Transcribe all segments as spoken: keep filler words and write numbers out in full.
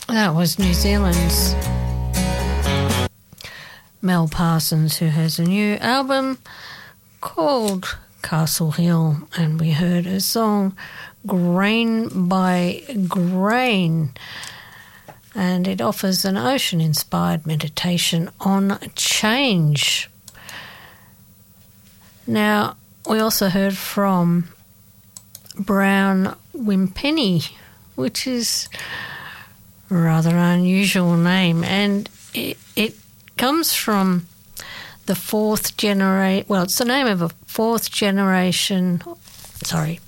That was New Zealand's Mel Parsons, who has a new album called Castle Hill, and we heard a song Grain by Grain, and it offers an ocean-inspired meditation on change. Now, we also heard from Brown Wimpenny, which is a rather unusual name, and it, it comes from the fourth generation, well, it's the name of a fourth generation, sorry,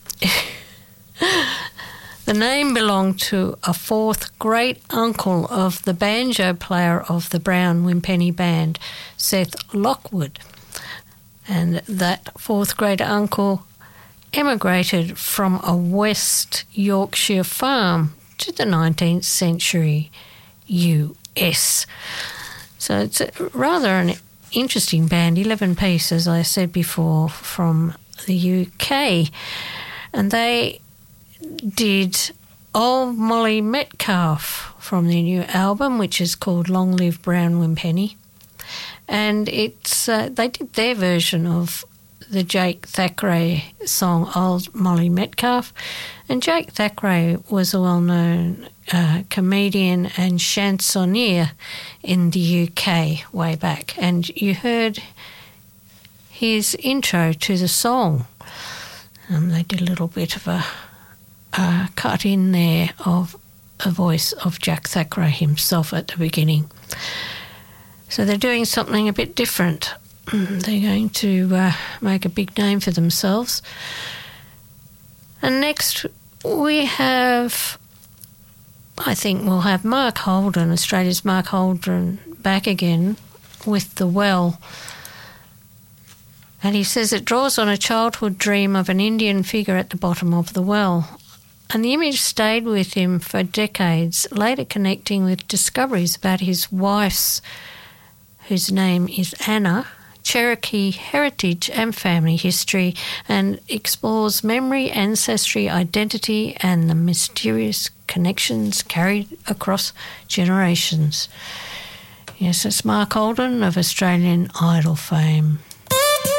the name belonged to a fourth great uncle of the banjo player of the Brown Wimpenny Band, Seth Lockwood. And that fourth great uncle emigrated from a West Yorkshire farm to the nineteenth century U S. So it's a, rather an interesting band, eleven pieces, I said before, from the U K. And they did Old Molly Metcalf from their new album, which is called Long Live Brown Wimpenny. And it's uh, they did their version of the Jake Thackeray song Old Molly Metcalf. And Jake Thackeray was a well-known uh, comedian and chansonnier in the U K way back. And you heard his intro to the song. Um, they did a little bit of a, a cut in there of a voice of Jack Thackeray himself at the beginning. So they're doing something a bit different. They're going to uh, make a big name for themselves. And next we have, I think we'll have Mark Holden, Australia's Mark Holden, back again with The Well. And he says it draws on a childhood dream of an Indian figure at the bottom of the well. And the image stayed with him for decades, later connecting with discoveries about his wife's, whose name is Anna, Cherokee heritage and family history, and explores memory, ancestry, identity, and the mysterious connections carried across generations. Yes, it's Mark Holden of Australian Idol fame.